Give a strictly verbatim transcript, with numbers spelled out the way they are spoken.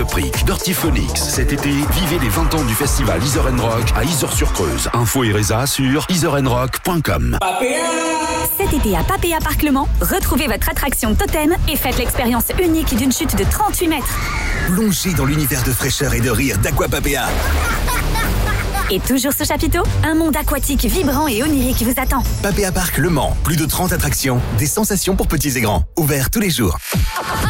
Brick, Dirty Phoenix. Cet été, vivez les vingt ans du festival Iser and Rock à Isers-sur-Creuse. Info et résa sur iser and rock point com. Cet été à Papéa Parc Le Mans, retrouvez votre attraction totem et faites l'expérience unique d'une chute de trente-huit mètres. Plongez dans l'univers de fraîcheur et de rire d'Aqua Papéa. Et toujours ce chapiteau, un monde aquatique vibrant et onirique vous attend. Papéa Parc Le Mans, plus de trente attractions, des sensations pour petits et grands. Ouvert tous les jours.